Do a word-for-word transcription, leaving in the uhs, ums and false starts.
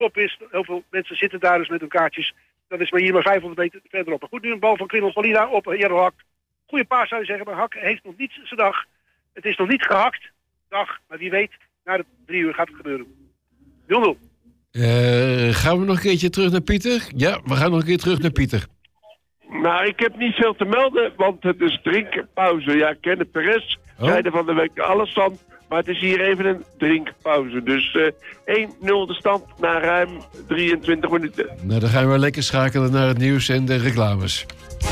kop is. Heel veel mensen zitten daar dus met hun kaartjes. Dat is maar hier maar vijfhonderd meter verderop. Maar goed, nu een bal van Quinton Polina op Jero Hak. Goeie paas zou je zeggen, maar Hak heeft nog niet zijn dag. Het is nog niet gehakt. Dag, maar wie weet, na de drie uur gaat het gebeuren. nul nul. Uh, gaan we nog een keertje terug naar Pieter? Ja, we gaan nog een keer terug naar Pieter. Nou, ik heb niet veel te melden, want het is drinkpauze. Ja, Kenneth Perez, oh. rijden van de week alles dan. Maar het is hier even een drinkpauze. Dus uh, één nul de stand na ruim drieëntwintig minuten. Nou, dan gaan we lekker schakelen naar het nieuws en de reclames.